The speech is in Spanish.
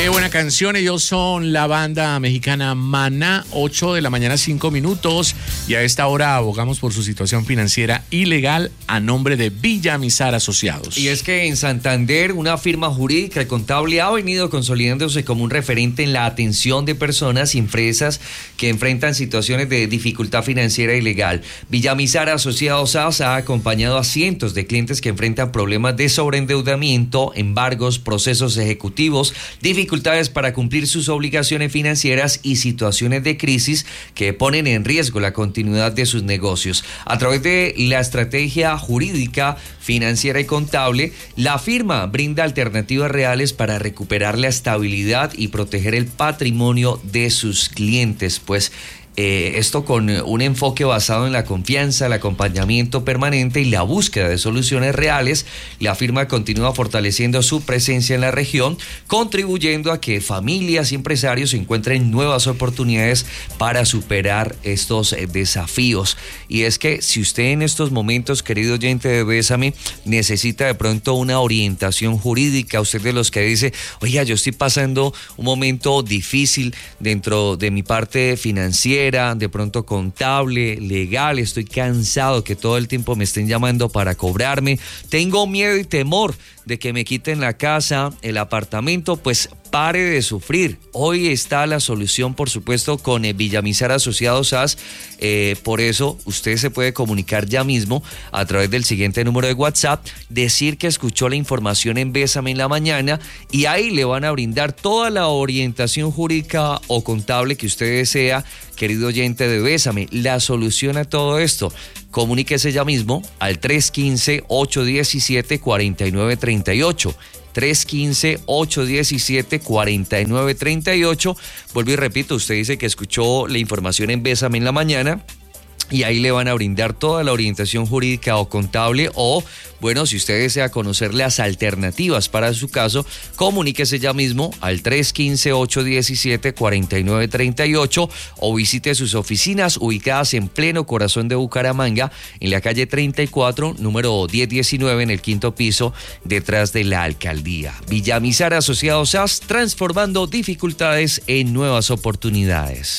Qué buena canción. Ellos son la banda mexicana Maná, 8 de la mañana, 5 minutos. Y a esta hora abogamos por su situación financiera ilegal a nombre de Villamizar Asociados. Y es que en Santander, una firma jurídica y contable ha venido consolidándose como un referente en la atención de personas y empresas que enfrentan situaciones de dificultad financiera ilegal. Villamizar Asociados ha acompañado a cientos de clientes que enfrentan problemas de sobreendeudamiento, embargos, procesos ejecutivos, dificultades para cumplir sus obligaciones financieras y situaciones de crisis que ponen en riesgo la continuidad de sus negocios. A través de la estrategia jurídica, financiera y contable, la firma brinda alternativas reales para recuperar la estabilidad y proteger el patrimonio de sus clientes, pues esto con un enfoque basado en la confianza, el acompañamiento permanente y la búsqueda de soluciones reales. La firma continúa fortaleciendo su presencia en la región, contribuyendo a que familias y empresarios encuentren nuevas oportunidades para superar estos desafíos. Y es que si usted en estos momentos, querido oyente de Bésame, necesita de pronto una orientación jurídica, usted de los que dice, oiga, yo estoy pasando un momento difícil dentro de mi parte financiera, de pronto contable, legal, estoy cansado que todo el tiempo me estén llamando para cobrarme, tengo miedo y temor de que me quiten la casa, el apartamento, pues pare de sufrir. Hoy está la solución, por supuesto, con Villamizar Asociados AS. Por eso usted se puede comunicar ya mismo a través del siguiente número de WhatsApp, decir que escuchó la información en Bésame en la mañana y ahí le van a brindar toda la orientación jurídica o contable que usted desea, querido oyente de Bésame. La solución a todo esto, comuníquese ya mismo al 315-817-4938. 315-817-4938. Vuelvo y repito, usted dice que escuchó la información en Bésame en la mañana y ahí le van a brindar toda la orientación jurídica o contable, o bueno, si usted desea conocer las alternativas para su caso, comuníquese ya mismo al 315-817-4938 o visite sus oficinas ubicadas en pleno corazón de Bucaramanga, en la calle 34, número 1019, en el quinto piso, detrás de la alcaldía. Villamizar Asociados AS, transformando dificultades en nuevas oportunidades.